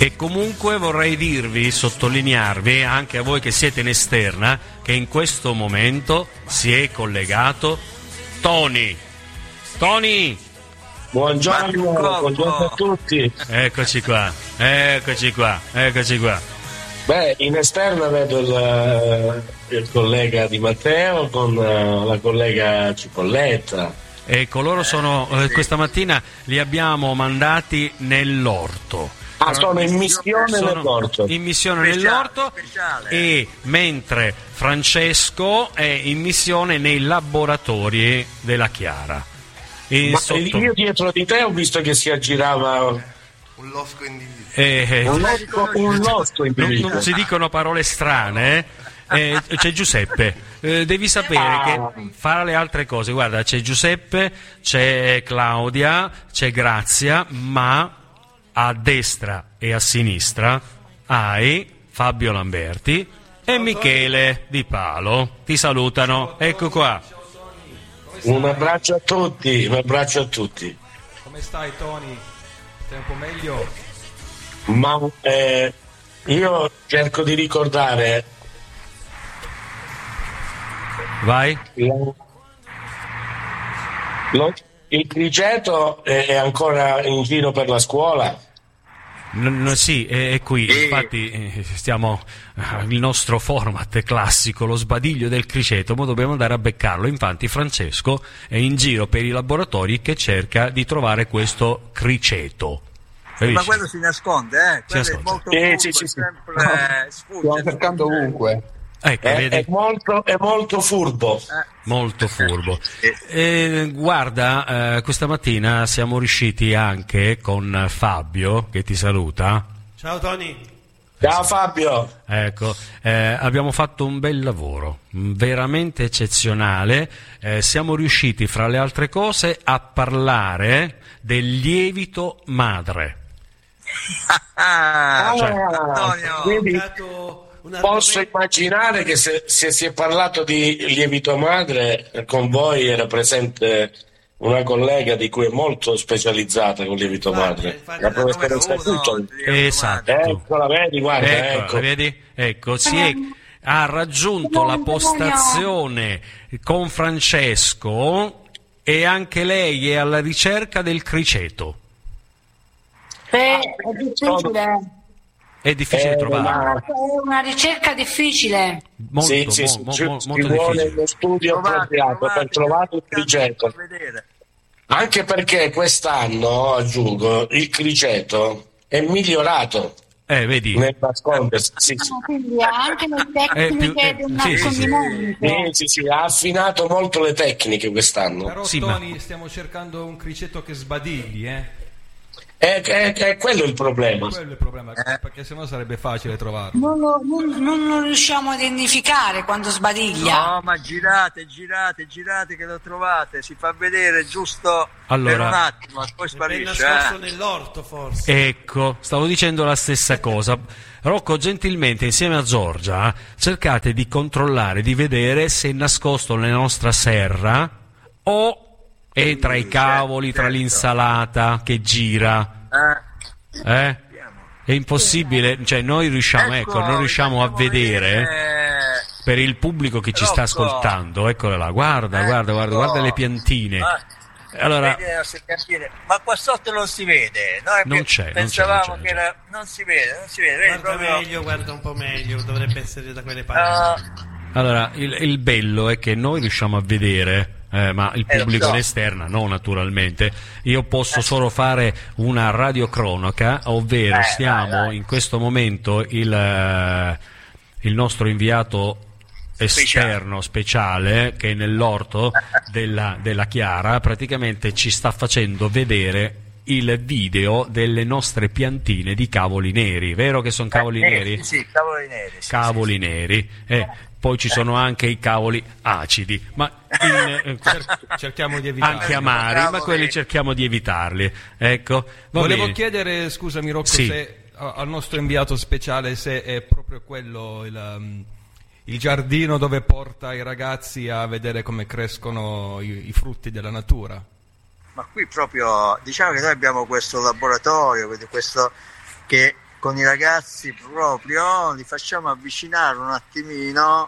E comunque vorrei dirvi, sottolinearvi, anche a voi che siete in esterna, che in questo momento si è collegato Tony. Buongiorno a tutti. Eccoci qua. Beh, in esterna vedo il collega Di Matteo con la collega Cipolletta. Ecco, loro sono, questa mattina li abbiamo mandati nell'orto. Sono in missione nell'orto. In missione nell'orto speciale. E mentre Francesco è in missione nei laboratori della Chiara. Io dietro di te ho visto che si aggirava un losco individuo. un losco individuo. Non si dicono parole strane. C'è Giuseppe. Devi sapere che farà le altre cose. Guarda, c'è Giuseppe, c'è Claudia, c'è Grazia, ma a destra e a sinistra hai Fabio Lamberti e Michele Di Palo. Ti salutano. Ecco qua. Un abbraccio a tutti. Come stai, Tony? Stai un po' meglio? Ma io cerco di ricordare. Vai. Il criceto è ancora in giro per la scuola? Sì, è qui. Infatti stiamo il nostro format classico, lo sbadiglio del criceto, ma dobbiamo andare a beccarlo. Infatti Francesco è in giro per i laboratori che cerca di trovare questo criceto. Ma quello si nasconde, quello è molto sempre sfugge. Stiamo cercando ovunque. Ecco, è molto furbo. Molto furbo. Guarda, questa mattina siamo riusciti anche con Fabio, che ti saluta. Ciao Tony. Ciao Fabio. Ecco, abbiamo fatto un bel lavoro, veramente eccezionale. Siamo riusciti, fra le altre cose, a parlare del lievito madre. Antonio. Posso immaginare che se si è parlato di lievito madre, con voi era presente una collega di cui è molto specializzata con lievito madre, la professoressa Cuccioli. Esatto. Eccola, vedi, guarda, ecco. Vedi? Ecco, ha raggiunto la postazione con Francesco e anche lei è alla ricerca del criceto. È difficile. È difficile trovarlo. È una ricerca difficile. Molto ci vuole difficile. uno studio appropriato per trovare il criceto. Anche perché quest'anno, aggiungo, il criceto è migliorato. Vedi? Nel nascondersi. Quindi anche le tecniche del nascondimento. Sì, ha affinato molto le tecniche quest'anno. Però Tony, stiamo cercando un criceto che sbadigli, È quello il problema. Quello è il problema, perché sennò sarebbe facile trovarlo. Non riusciamo a identificare quando sbadiglia. No, ma girate che lo trovate, si fa vedere giusto per un attimo, poi sparisce. È nascosto nell'orto, forse. Ecco, stavo dicendo la stessa cosa. Rocco, gentilmente, insieme a Giorgia, cercate di controllare, di vedere se è nascosto nella nostra serra o è tra i cavoli, tra l'insalata che gira. È impossibile, cioè noi non riusciamo a vedere per il pubblico che ci sta ascoltando. Eccole là, guarda le piantine. Allora, ma qua sotto non si vede. Noi pensavamo che non si vede. Guarda un po' meglio, dovrebbe essere da quelle parti. Allora, il bello è che noi riusciamo a vedere. Ma il pubblico esterno no, naturalmente. Io posso solo fare una radiocronaca, ovvero stiamo in questo momento il nostro inviato speciale che è nell'orto della Chiara, praticamente ci sta facendo vedere il video delle nostre piantine di cavoli neri. Vero che sono cavoli neri? Sì, cavoli neri. Cavoli neri. Poi ci sono anche i cavoli acidi, ma cerchiamo di evitarli. Anche amari, ma quelli cerchiamo di evitarli. Ecco. Volevo chiedere, scusami Rocco, se al nostro inviato speciale se è proprio quello il giardino dove porta i ragazzi a vedere come crescono i frutti della natura. Ma qui proprio, diciamo che noi abbiamo questo laboratorio, questo che con i ragazzi proprio li facciamo avvicinare un attimino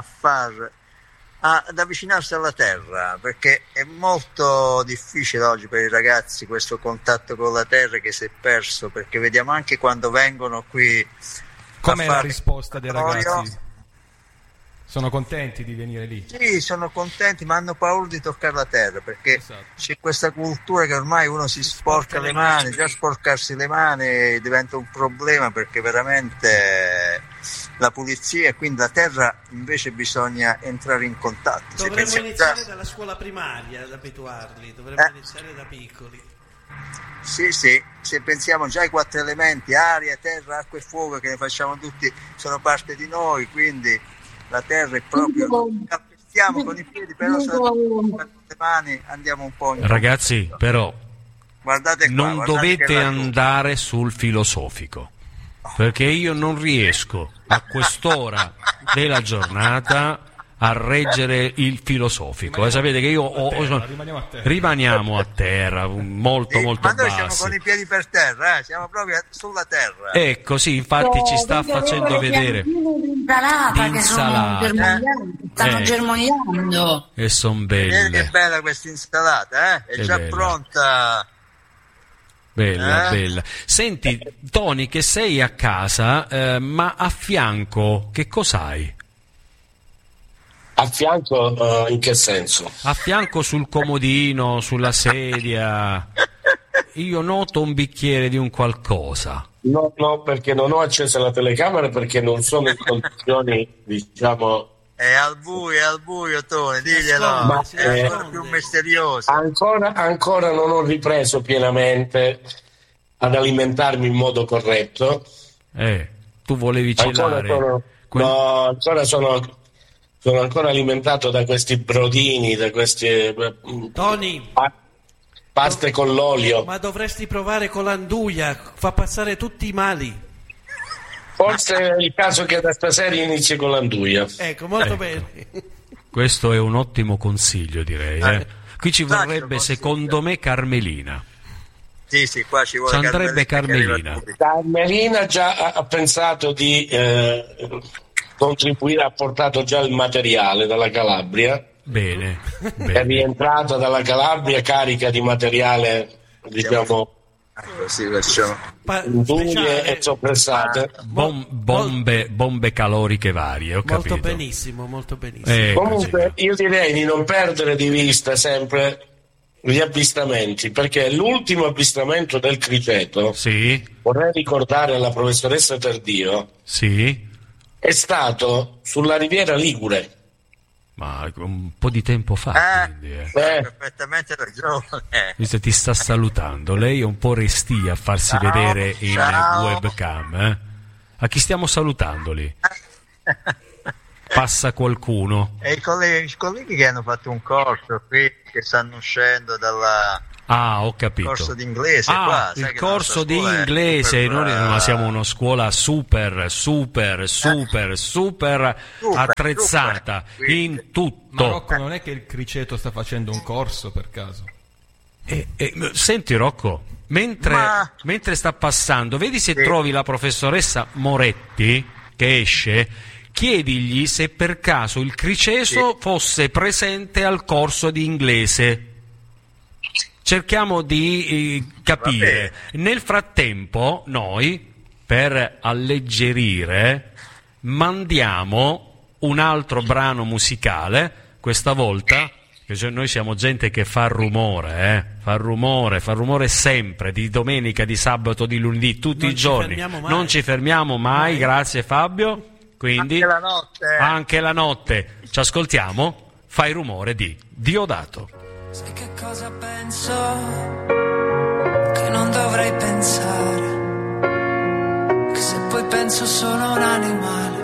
ad avvicinarsi alla terra, perché è molto difficile oggi per i ragazzi questo contatto con la terra che si è perso, perché vediamo anche quando vengono qui. Com'è la risposta dei ragazzi? Sono contenti di venire lì? Sì, sono contenti, ma hanno paura di toccare la terra, perché c'è questa cultura che ormai uno si sporca le mani, già sporcarsi le mani diventa un problema, perché veramente la pulizia, e quindi la terra invece bisogna entrare in contatto. Dovremmo iniziare dalla scuola primaria ad abituarli, dovremmo iniziare da piccoli. Sì, se pensiamo già ai 4 elementi, aria, terra, acqua e fuoco, che ne facciamo tutti, sono parte di noi, quindi la terra è proprio, stiamo con i piedi, però con le mani andiamo un po' in ragazzi, però guardate qua, non dovete andare sul filosofico, perché io non riesco a quest'ora della giornata a reggere il filosofico. Sapete che io rimaniamo a terra molto molto ma noi bassi. siamo con i piedi per terra, siamo proprio sulla terra. Ecco, sì, infatti ci sta facendo vedere l'insalata che stanno germogliando e son belle. Che bella questa insalata, è già bella. Pronta. Bella. Senti, Tony, che sei a casa, ma a fianco che cos'hai? A fianco, in che senso? A fianco sul comodino, sulla sedia. Io noto un bicchiere di un qualcosa. No, perché non ho acceso la telecamera, perché non sono in condizioni, diciamo... È al buio, Tony, diglielo, ma è ancora più misterioso. Ancora non ho ripreso pienamente ad alimentarmi in modo corretto. Tu volevi celare. Ancora sono ancora alimentato da questi brodini, da questi Tony, paste con l'olio. Ma dovresti provare con l'anduia, fa passare tutti i mali. Forse è il caso che da stasera inizi con l'anduia. Ecco, molto bene. Questo è un ottimo consiglio, direi. Qui ci vorrebbe, secondo me, Carmelina. Sì, qua ci vuole. Ci andrebbe Carmelina. Carmelina già ha pensato di contribuire, ha portato già il materiale dalla Calabria. Bene. È rientrata dalla Calabria carica di materiale, diciamo, induglie e soppressate, bombe caloriche varie, ho capito. Molto benissimo. Comunque io direi di non perdere di vista sempre gli avvistamenti, perché l'ultimo avvistamento del criceto, vorrei ricordare alla professoressa Tardio, è stato sulla Riviera Ligure. Ma un po' di tempo fa, quindi, perfettamente ragione. Visto, ti sta salutando, lei è un po' restia a farsi vedere in webcam. A chi stiamo salutando lì? Passa qualcuno? E i colleghi che hanno fatto un corso qui, che stanno uscendo dalla... ho capito. Il corso di inglese qua, il corso di inglese, noi siamo una scuola super attrezzata in tutto. Ma Rocco, non è che il criceto sta facendo un corso per caso? Senti Rocco, mentre sta passando, vedi se trovi la professoressa Moretti che esce, chiedigli se per caso il criceto fosse presente al corso di inglese. Cerchiamo di capire. Nel frattempo noi, per alleggerire, mandiamo un altro brano musicale, questa volta, che noi siamo gente che fa rumore, fa rumore sempre, di domenica, di sabato, di lunedì, tutti i giorni. Non ci fermiamo mai, grazie Fabio. Quindi anche la notte ci ascoltiamo, Fai rumore di Diodato. Sai che cosa penso? Che non dovrei pensare, che se poi penso sono un animale.